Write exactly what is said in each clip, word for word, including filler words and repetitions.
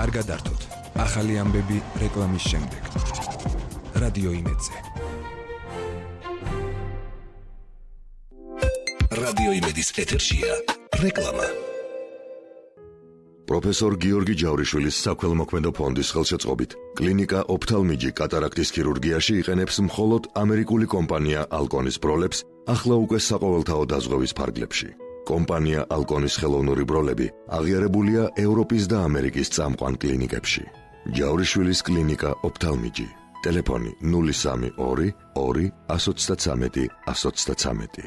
არ გადართოთ. ახალი ამბები რეკლამის შემდეგ. რადიო იმედზე. რადიო იმედის ეთერშია რეკლამა. პროფესორ გიორგი ჯავრიშვილის საქველმოქმედო ფონდის ხელშეწყობით კლინიკა ოფთალმიჯი კატარაქტის ქირურგიაში იყენებს მხოლოდ ამერიკული კომპანია ალკონის ბროლებს ახლა უკვე საყოველთაო დაზღვევის ფარგლებში. კომპანია ალკონის ხელოვნური ბროლები აღიარებულია ევროპის და ამერიკის წამყვან კლინიკებში. ჯავრიშვილის კლინიკა ოფთალმიჯი. ტელეფონი ნული სამი ორი ორი εκατო ოცდათვრამეტი εκατო ოცდათვრამეტი.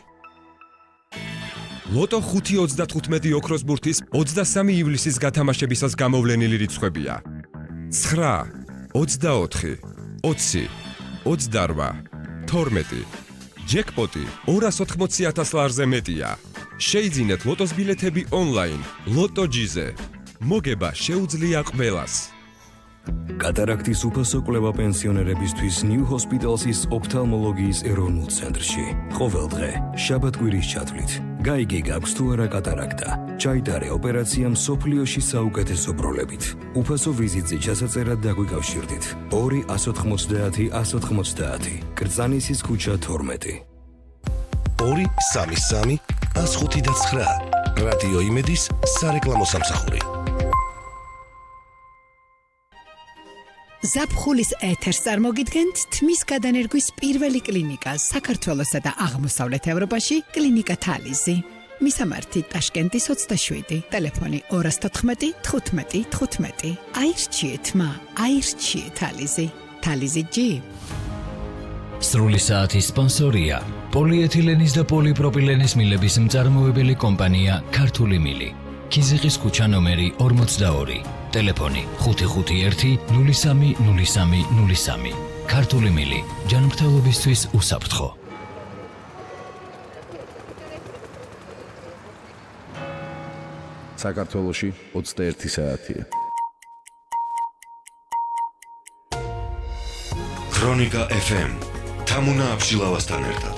ლოტო ხუთი ოცდათხუთმეტი ოქროს ბურთის ოცდასამი ივლისის გათამაშებისას გამოვლენილი რიცხვებია: ცხრა, ოცდაოთხი, ოცი, ოცდარვა, თორმეტი. ჯეკპოტი ორას ოთხმოცი ათას ლარზე მეტია. შეიძინეთ ლოტოს ბილეთები ონლაინ ლოტოჯიზე. მოგება შეუძლია ყველას. კატარაქტის უფასო კვლევა პენსიონერებისთვის ნიუ ჰოსპიტალსის ოფთალმოლოგიის ეროვნულ ცენტრში. ყოველ დღე შაბათ-კვირის ჩათვლით. გაიგე გაქვს თუ არა კატარაქტა. ჩაიტარე ოპერაცია მსოფლიოში საუკეთესო ბროლებით. უფასო ვიზიტზე ჩასაწერად დაგვიკავშირდით. ორი ათას ოცდაათი ათას ოცდაათი. კრწანისის ქუჩა თორმეტი. ორი სამი სამი ათას ხუთი და ცხრა. რადიო იმედის სარეკლამო სამსახური. ზაფხულის ეთერს წარმოგიდგენთ თმის გადანერგვის პირველი კლინიკა საქართველოსა და აღმოსავლეთ ევროპაში კლინიკა თალიზი. მისამართი ტაშკენტის ოცდაშვიდი, ტელეფონი ორას თოთხმეტი თხუთმეტი თხუთმეტი. აირჩიეთ მა, აირჩიეთ თალიზი. თალიზი ჯი. სრული საათის სპონსორია პოლიეთილენის და პოლიპროპილენის მილების მწარმოებელი კომპანია ქართული მილი. ქიზიყის ქუჩა ნომერი ორმოცდაორი. ტელეფონი ხუთი ხუთი ერთი ნული სამი ნული სამი ნული სამი. ქართული მილი ჯანმრთელობისთვის უსაფრთხო. საქართველოში ოცდაერთი საათია. ქრონიკა ეფ ემ თამუნა აბშილავასთან ერთად.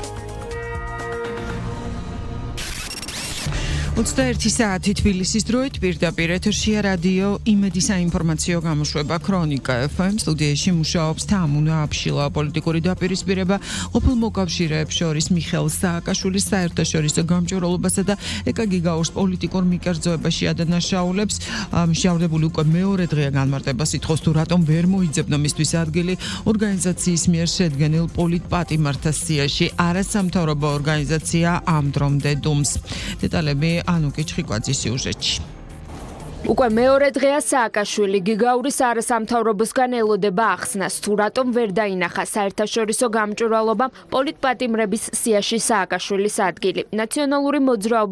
ოცდაერთი საათი თბილისის დროით პირდაპირ ეთერშია რადიო იმედი საინფორმაციო გამოშვება ქრონიკა ეფ ემ. სტუდიაში მუშაობს თამუნა აბშილავა. პოლიტიკური დაპირისპირება ყოფილ მოკავშირეებს შორის მიხეილ სააკაშვილის საერთაშორისო გამჭვირვალობასა და ეკა გიგაურს პოლიტიკურ მიკერძოებაში ადანაშაულებს. მშავლებული უკვე მეორე დღეა განმარტება სიტყვის თუ რატომ ვერ მოიძებნა მისთვის ადგილი ორგანიზაციის მიერ შედგენილ პოლიტპატიმართა სიაში. არასამთავრობო ორგანიზაცია ამ დრომდე დუმს. დეტალები ანუკი ჩხიკვაძის სიუჟეტში. უკვე მეორე დღეა სააკაშვილი გიგაურის არასამთავრობოსგან ელოდება ახსნას თუ რატომ ვერ დაინახა საერთაშორისო გამჭვირვალობამ პოლიტპატიმრების სიაში სააკაშვილის ადგილი. ნაციონალური მოძრაობა